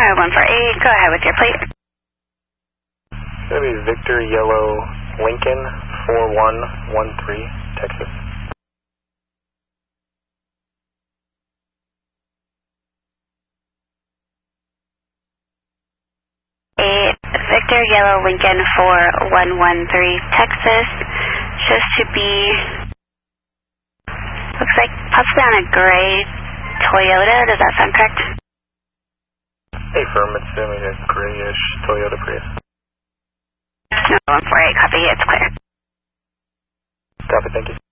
Ohio 148, go ahead with your plate. It's going to be Victor Yellow Lincoln 4113, Texas. Victor Yellow Lincoln 4113, Texas. Shows to be, looks like possibly on a gray Toyota. Does that sound correct? Hey, firm, it's assuming a grayish Toyota Prius. No, 148, copy, it's clear. Copy, thank you.